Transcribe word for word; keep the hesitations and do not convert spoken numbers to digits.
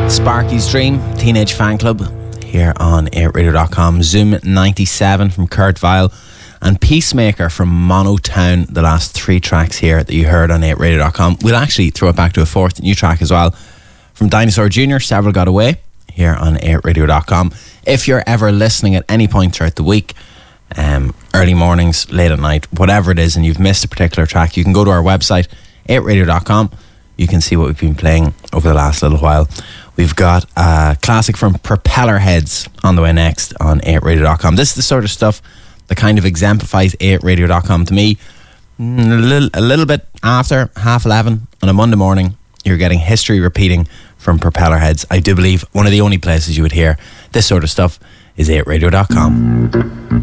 Sparky's Dream, Teenage Fan Club, here on eight radio dot com. Zoom ninety-seven from Kurt Vile, and Peacemaker from Monotown, the last three tracks here that you heard on eight radio dot com. We'll actually throw it back to a fourth new track as well from Dinosaur Junior, Several Got Away, here on eight radio dot com. If you're ever listening at any point throughout the week, um, early mornings, late at night, whatever it is, and you've missed a particular track, you can go to our website, eight radio dot com. You can see what we've been playing over the last little while. We've got a classic from Propeller Heads on the way next on eight radio dot com. This is the sort of stuff that kind of exemplifies eight radio dot com to me. A little, a little bit after half eleven on a Monday morning, you're getting history repeating from Propeller Heads. I do believe one of the only places you would hear this sort of stuff is eight radio dot com.